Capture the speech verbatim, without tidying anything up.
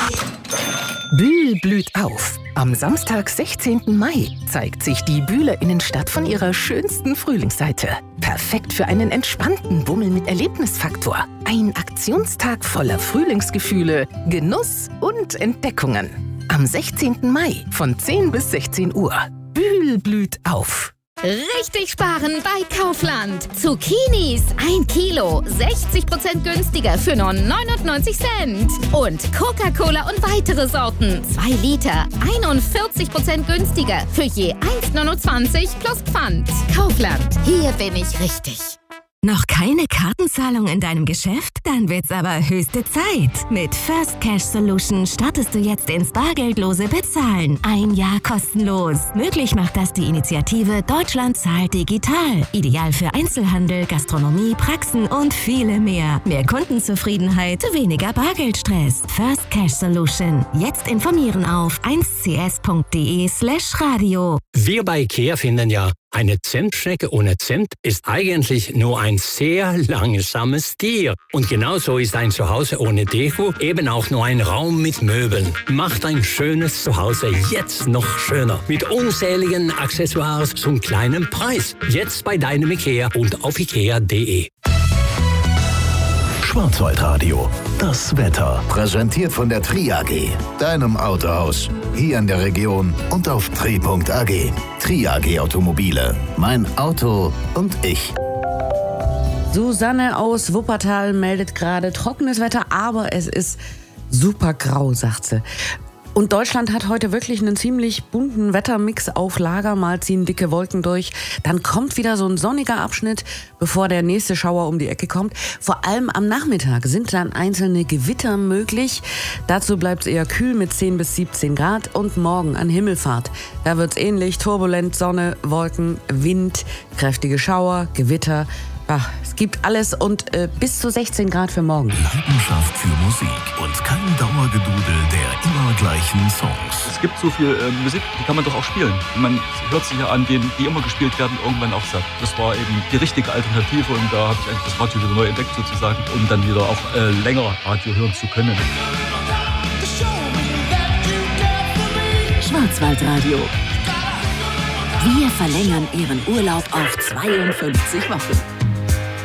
Bühl blüht auf. Am Samstag, sechzehnten Mai, zeigt sich die Bühler Innenstadt von ihrer schönsten Frühlingsseite. Perfekt für einen entspannten Bummel mit Erlebnisfaktor. Ein Aktionstag voller Frühlingsgefühle, Genuss und Entdeckungen. Am sechzehnten Mai von zehn bis sechzehn Uhr. Bühl blüht auf. Richtig sparen bei Kaufland. Zucchinis ein Kilo, sechzig Prozent günstiger für nur neunundneunzig Cent. Und Coca-Cola und weitere Sorten, zwei Liter, einundvierzig Prozent günstiger für je eins neunundzwanzig plus Pfand. Kaufland, hier bin ich richtig. Noch keine Kartenzahlung in deinem Geschäft? Dann wird's aber höchste Zeit. Mit First Cash Solution startest du jetzt ins bargeldlose Bezahlen. Ein Jahr kostenlos. Möglich macht das die Initiative Deutschland zahlt digital. Ideal für Einzelhandel, Gastronomie, Praxen und viele mehr. Mehr Kundenzufriedenheit, weniger Bargeldstress. First Cash Solution. Jetzt informieren auf eins c s punkt d e slash radio. Wir bei IKEA finden ja, eine Zentschnecke ohne Zimt ist eigentlich nur ein sehr langsames Tier. Und genauso ist ein Zuhause ohne Deko eben auch nur ein Raum mit Möbeln. Macht ein schönes Zuhause jetzt noch schöner. Mit unzähligen Accessoires zum kleinen Preis. Jetzt bei deinem IKEA und auf ikea punkt de. Schwarzwaldradio, das Wetter. Präsentiert von der Tri A G, deinem Autohaus. Hier in der Region und auf tri punkt a g. Tri A G Automobile. Mein Auto und ich. Susanne aus Wuppertal meldet gerade trockenes Wetter, aber es ist super grau, sagt sie. Und Deutschland hat heute wirklich einen ziemlich bunten Wettermix auf Lager. Mal ziehen dicke Wolken durch. Dann kommt wieder so ein sonniger Abschnitt, bevor der nächste Schauer um die Ecke kommt. Vor allem am Nachmittag sind dann einzelne Gewitter möglich. Dazu bleibt es eher kühl mit zehn bis siebzehn Grad. Und morgen an Himmelfahrt, da wird es ähnlich. Turbulent, Sonne, Wolken, Wind, kräftige Schauer, Gewitter. Ach, es gibt alles und äh, bis zu sechzehn Grad für morgen. Leidenschaft für Musik und kein Dauergedudel der immer gleichen Songs. Es gibt so viel äh, Musik, die kann man doch auch spielen. Man hört sich ja an denen, die immer gespielt werden, irgendwann auch satt. Das war eben die richtige Alternative und da habe ich eigentlich das Radio wieder neu entdeckt sozusagen, um dann wieder auch äh, länger Radio hören zu können. Schwarzwaldradio. Wir verlängern Ihren Urlaub auf zweiundfünfzig Wochen.